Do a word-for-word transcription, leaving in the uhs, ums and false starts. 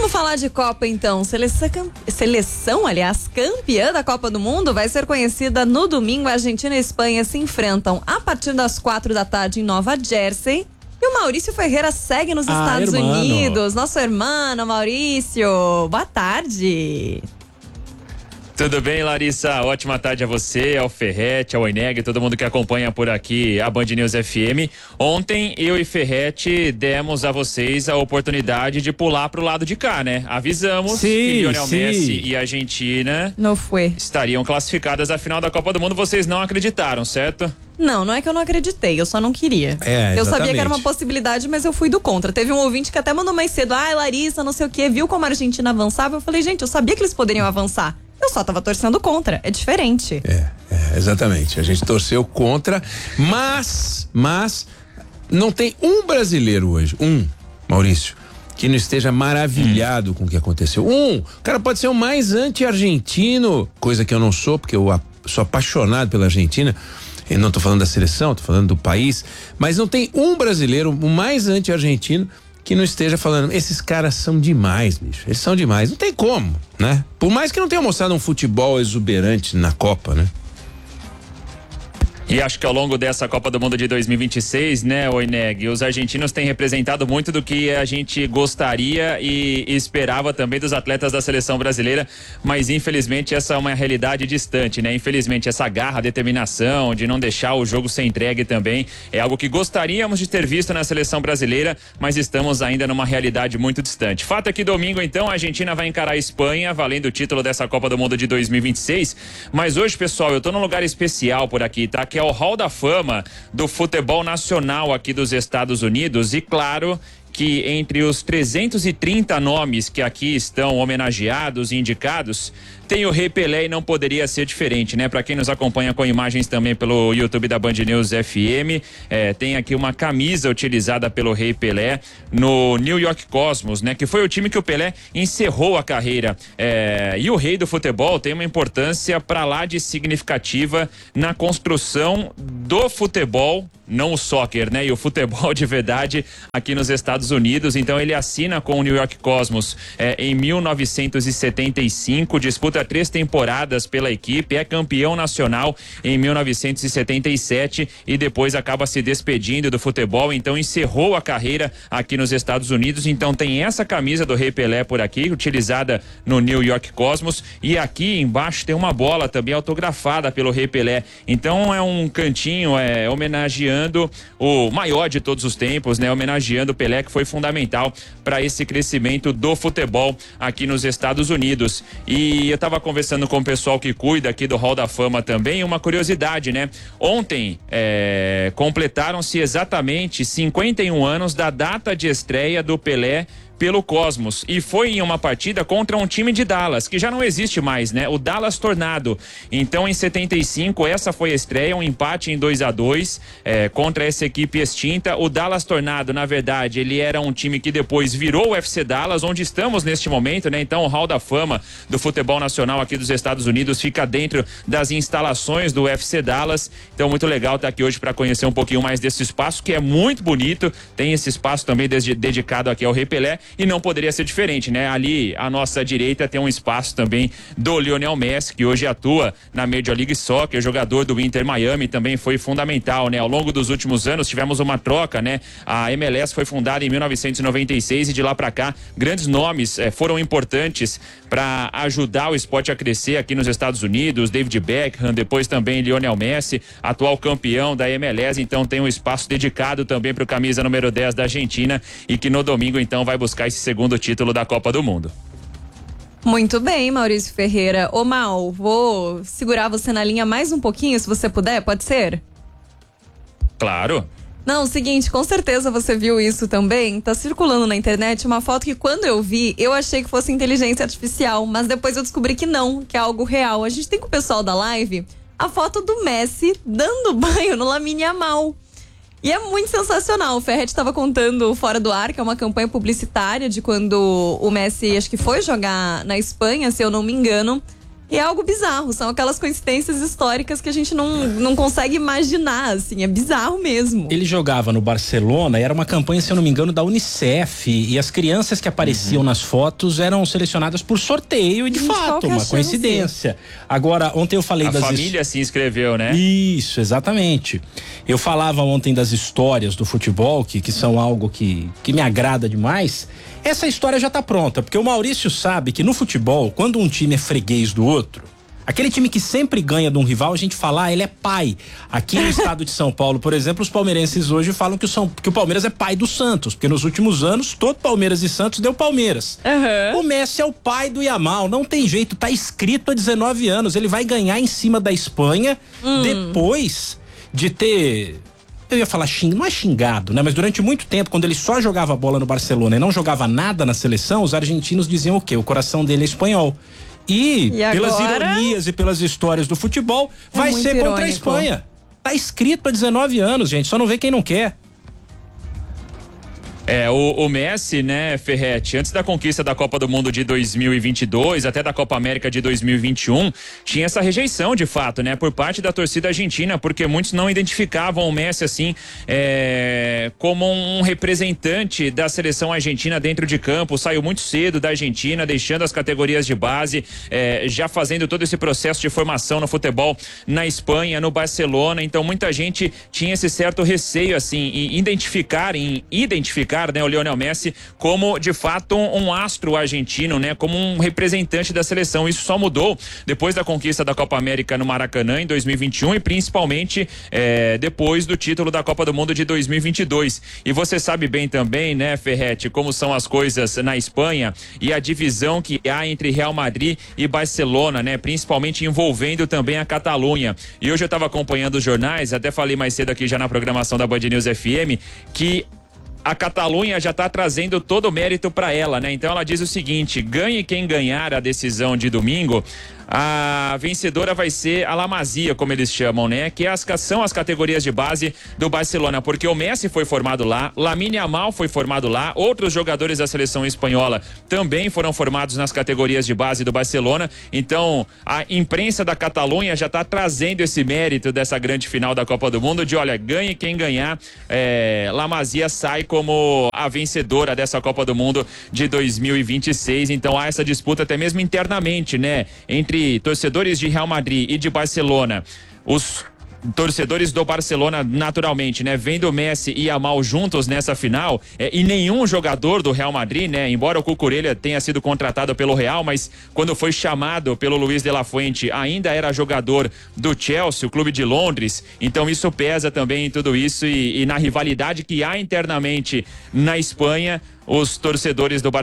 Vamos falar de Copa então. Seleção, seleção, aliás, campeã da Copa do Mundo vai ser conhecida no domingo. A Argentina e a Espanha se enfrentam a partir das quatro da tarde em Nova Jersey. E o Maurício Ferreira segue nos ah, Estados hermano. Unidos. Nosso irmão Maurício. Boa tarde. Tudo bem, Larissa? Ótima tarde a você, ao Ferrete, ao Oineg, todo mundo que acompanha por aqui a Band News F M. Ontem, eu e Ferrete demos a vocês a oportunidade de pular pro lado de cá, né? Avisamos sim, que Lionel sim. Messi e a Argentina não foi. estariam classificadas à final da Copa do Mundo. Vocês não acreditaram, certo? Não, não é que eu não acreditei, eu só não queria. É, eu sabia que era uma exatamente. possibilidade, mas eu fui do contra. Teve um ouvinte que até mandou mais cedo, ai, Larissa, não sei o quê, viu como a Argentina avançava? Eu falei, gente, eu sabia que eles poderiam avançar. Eu só tava torcendo contra, é diferente. É, é, exatamente. A gente torceu contra, mas, mas, não tem um brasileiro hoje, um, Maurício, que não esteja maravilhado hum. com o que aconteceu. Um, o cara pode ser o mais anti-argentino, coisa que eu não sou, porque eu sou apaixonado pela Argentina. Eu não tô falando da seleção, tô falando do país, mas não tem um brasileiro, o mais anti-argentino, que não esteja falando, esses caras são demais, bicho, eles são demais, não tem como, né? Por mais que não tenham mostrado um futebol exuberante na Copa, né? E acho que ao longo dessa Copa do Mundo de dois mil e vinte e seis, né, Oineg, os argentinos têm representado muito do que a gente gostaria e esperava também dos atletas da seleção brasileira, mas infelizmente essa é uma realidade distante, né? Infelizmente essa garra, determinação de não deixar o jogo ser entregue também é algo que gostaríamos de ter visto na seleção brasileira, mas estamos ainda numa realidade muito distante. Fato é que domingo, então, a Argentina vai encarar a Espanha, valendo o título dessa Copa do Mundo de dois mil e vinte e seis, mas hoje, pessoal, eu tô num lugar especial por aqui, tá? Que é o Hall da Fama do futebol nacional aqui dos Estados Unidos e claro que entre os trezentos e trinta nomes que aqui estão homenageados e indicados, tem o Rei Pelé e não poderia ser diferente, né? Para quem nos acompanha com imagens também pelo YouTube da Band News F M, é, tem aqui uma camisa utilizada pelo Rei Pelé no New York Cosmos, né? Que foi o time que o Pelé encerrou a carreira. É, e o rei do futebol tem uma importância para lá de significativa na construção do futebol, não o soccer, né? E o futebol de verdade aqui nos Estados Unidos. Então ele assina com o New York Cosmos é, em mil novecentos e setenta e cinco, disputa três temporadas pela equipe, é campeão nacional em mil novecentos e setenta e sete e depois acaba se despedindo do futebol, então encerrou a carreira aqui nos Estados Unidos. Então tem essa camisa do Rei Pelé por aqui, utilizada no New York Cosmos, e aqui embaixo tem uma bola também autografada pelo Rei Pelé. Então é um cantinho é, homenageando o maior de todos os tempos, né? Homenageando o Pelé, que foi fundamental para esse crescimento do futebol aqui nos Estados Unidos. E eu tava conversando com o pessoal que cuida aqui do Hall da Fama também, uma curiosidade, né? Ontem é, completaram-se exatamente cinquenta e um anos da data de estreia do Pelé pelo Cosmos, e foi em uma partida contra um time de Dallas, que já não existe mais, né? O Dallas Tornado. Então em setenta e cinco essa foi a estreia, um empate em dois a dois é, contra essa equipe extinta. O Dallas Tornado, na verdade, ele era um time que depois virou o F C Dallas, onde estamos neste momento, né? Então o Hall da Fama do futebol nacional aqui dos Estados Unidos fica dentro das instalações do F C Dallas. Então muito legal estar aqui hoje para conhecer um pouquinho mais desse espaço, que é muito bonito. Tem esse espaço também desde, dedicado aqui ao Rei Pelé. E não poderia ser diferente, né? Ali à nossa direita tem um espaço também do Lionel Messi, que hoje atua na Major League Soccer, jogador do Inter Miami, também foi fundamental, né? Ao longo dos últimos anos tivemos uma troca, né? A M L S foi fundada em mil novecentos e noventa e seis e de lá para cá grandes nomes eh, foram importantes para ajudar o esporte a crescer aqui nos Estados Unidos. David Beckham, depois também Lionel Messi, atual campeão da M L S, então tem um espaço dedicado também para o camisa número dez da Argentina e que no domingo então vai buscar esse segundo título da Copa do Mundo. Muito bem, Maurício Ferreira. Ô Mal, vou segurar você na linha mais um pouquinho, se você puder, pode ser? Claro. Não, o seguinte, com certeza você viu isso também. Tá circulando na internet uma foto que quando eu vi, eu achei que fosse inteligência artificial, mas depois eu descobri que não, que é algo real. A gente tem com o pessoal da live a foto do Messi dando banho no Lamine Yamal. E é muito sensacional. O Ferret estava contando fora do ar, que é uma campanha publicitária de quando o Messi, acho que foi jogar na Espanha, se eu não me engano. E é algo bizarro, são aquelas coincidências históricas que a gente não, não consegue imaginar, assim, é bizarro mesmo. Ele jogava no Barcelona, era uma campanha, se eu não me engano, da Unicef, e as crianças que apareciam uhum. nas fotos eram selecionadas por sorteio e de gente, fato, uma chance? Coincidência. Agora, ontem eu falei a das... A família se inscreveu, né? Isso, exatamente. Eu falava ontem das histórias do futebol, que, que são algo que, que me agrada demais. Essa história já tá pronta, porque o Maurício sabe que no futebol, quando um time é freguês do outro, aquele time que sempre ganha de um rival, a gente fala, ah, ele é pai. Aqui no estado de São Paulo, por exemplo, os palmeirenses hoje falam que o, São, que o Palmeiras é pai do Santos, porque nos últimos anos, todo Palmeiras e Santos deu Palmeiras. Uhum. O Messi é o pai do Yamal, não tem jeito, tá escrito há dezenove anos, ele vai ganhar em cima da Espanha, hum. depois de ter... Eu ia falar xing, não é xingado, né? Mas durante muito tempo, quando ele só jogava bola no Barcelona e não jogava nada na seleção, os argentinos diziam o quê? O coração dele é espanhol. E, e pelas agora... ironias e pelas histórias do futebol, é vai ser irônico. Contra a Espanha. Tá escrito há dezenove anos, gente, só não vê quem não quer. É, o, o Messi, né, Ferretti, antes da conquista da Copa do Mundo de dois mil e vinte e dois, até da Copa América de dois mil e vinte e um, tinha essa rejeição, de fato, né, por parte da torcida argentina, porque muitos não identificavam o Messi, assim, é, como um representante da seleção argentina dentro de campo. Saiu muito cedo da Argentina, deixando as categorias de base, é, já fazendo todo esse processo de formação no futebol na Espanha, no Barcelona. Então, muita gente tinha esse certo receio, assim, em identificar, em identificar né, o Lionel Messi como de fato um, um astro argentino, né, como um representante da seleção. Isso só mudou depois da conquista da Copa América no Maracanã em dois mil e vinte e um e principalmente é, depois do título da Copa do Mundo de dois mil e vinte e dois. E você sabe bem também, né, Ferretti, como são as coisas na Espanha e a divisão que há entre Real Madrid e Barcelona, né, principalmente envolvendo também a Catalunha. E hoje eu estava acompanhando os jornais, até falei mais cedo aqui já na programação da Band News F M, que a Catalunha já está trazendo todo o mérito para ela, né? Então ela diz o seguinte: ganhe quem ganhar a decisão de domingo, a vencedora vai ser a La Masia, como eles chamam, né? Que as, são as categorias de base do Barcelona, porque o Messi foi formado lá, Lamine Yamal foi formado lá, outros jogadores da seleção espanhola também foram formados nas categorias de base do Barcelona. Então a imprensa da Catalunha já está trazendo esse mérito dessa grande final da Copa do Mundo, de olha, ganhe quem ganhar, é, La Masia sai como a vencedora dessa Copa do Mundo de dois mil e vinte e seis. Então há essa disputa até mesmo internamente, né? Entre torcedores de Real Madrid e de Barcelona. Os torcedores do Barcelona, naturalmente, né, vendo Messi e Yamal juntos nessa final, é, e nenhum jogador do Real Madrid, né, embora o Cucurella tenha sido contratado pelo Real, mas quando foi chamado pelo Luis de la Fuente, ainda era jogador do Chelsea, o clube de Londres. Então isso pesa também em tudo isso, e, e na rivalidade que há internamente na Espanha, os torcedores do Barcelona